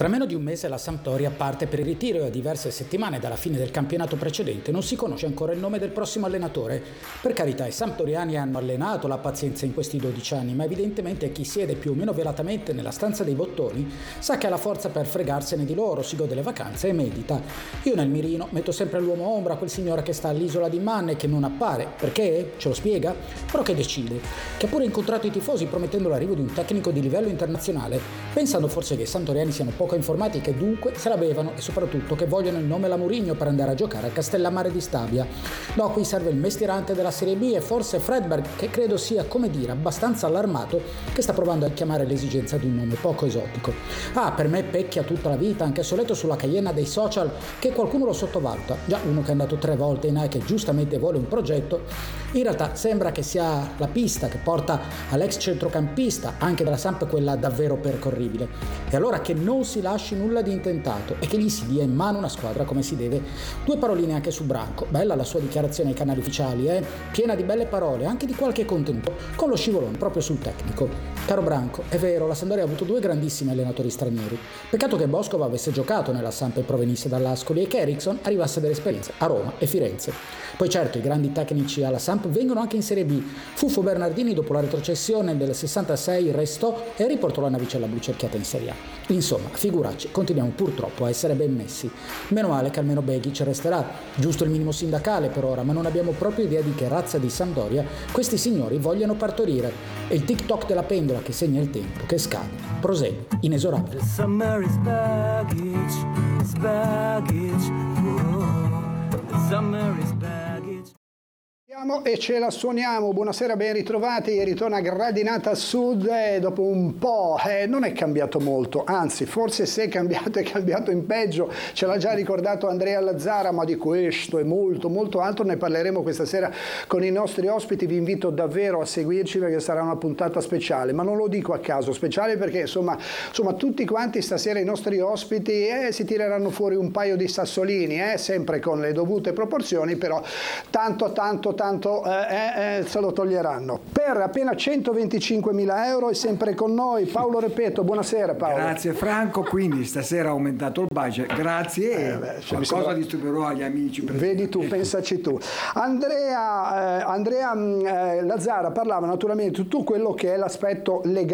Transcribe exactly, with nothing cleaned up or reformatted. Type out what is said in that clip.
Tra meno di un mese la Sampdoria parte per il ritiro e a diverse settimane dalla fine del campionato precedente non si conosce ancora il nome del prossimo allenatore. Per carità, i sampdoriani hanno allenato la pazienza in questi dodici anni, ma evidentemente chi siede più o meno velatamente nella stanza dei bottoni sa che ha la forza per fregarsene di loro, si gode le vacanze e medita. Io nel mirino metto sempre l'uomo ombra, quel signore che sta all'isola di Man e che non appare. Perché? Ce lo spiega? Però che decide. Che ha pure incontrato i tifosi promettendo l'arrivo di un tecnico di livello internazionale, pensando forse che i sampdoriani siano poco informati e che dunque se la bevano e soprattutto che vogliono il nome alla Mourinho per andare a giocare a Castellammare di Stabia. No, qui serve il mestierante della Serie B e forse Fredberg, che credo sia, come dire, abbastanza allarmato, che sta provando a chiamare l'esigenza di un nome poco esotico. Ah, per me pecchia tutta la vita, anche se ho letto sulla Cayenne dei social che qualcuno lo sottovaluta. Già uno che è andato tre volte in A e che giustamente vuole un progetto, in realtà sembra che sia la pista che porta all'ex centrocampista, anche della Samp quella davvero percorribile. E allora che non si lasci nulla di intentato e che gli si dia in mano una squadra come si deve. Due paroline anche su Branco. Bella la sua dichiarazione ai canali ufficiali, eh? Piena di belle parole, anche di qualche contenuto, con lo scivolone proprio sul tecnico. Caro Branco, è vero, la Sampdoria ha avuto due grandissimi allenatori stranieri. Peccato che Boscov avesse giocato nella Samp e provenisse dall'Ascoli e che Eriksson arrivasse dall'esperienza a Roma e Firenze. Poi certo, i grandi tecnici alla Samp vengono anche in Serie B. Fuffo Bernardini dopo la retrocessione del sessantasei restò e riportò la navicella blu cerchiata in Serie A. Insomma, figuracci, continuiamo purtroppo a essere ben messi. Meno male che almeno Begic resterà, giusto il minimo sindacale per ora, ma non abbiamo proprio idea di che razza di Sampdoria questi signori vogliono partorire. È il tic-toc della pendola che segna il tempo, che scade. Prosegue, inesorabile. The summer is baggage, it's baggage, oh, the summer is baggage. E ce la suoniamo, buonasera, ben ritrovati, ritorna Gradinata Sud e dopo un po' eh, non è cambiato molto, anzi forse se è cambiato è cambiato in peggio, ce l'ha già ricordato Andrea Lazzara, ma di questo e molto molto altro ne parleremo questa sera con i nostri ospiti. Vi invito davvero a seguirci perché sarà una puntata speciale, ma non lo dico a caso, speciale perché insomma, insomma tutti quanti stasera i nostri ospiti eh, si tireranno fuori un paio di sassolini, eh, sempre con le dovute proporzioni, però tanto tanto tanto Eh, eh, se lo toglieranno. Per appena centoventicinquemila euro è sempre con noi Paolo Repetto. Buonasera Paolo. Grazie Franco, quindi stasera ha aumentato il budget, grazie, eh, beh, cioè, qualcosa sembra... distribuirò agli amici presenti. Vedi tu, pensaci tu. Andrea, eh, Andrea eh, Lazzara parlava naturalmente di tutto quello che è l'aspetto legale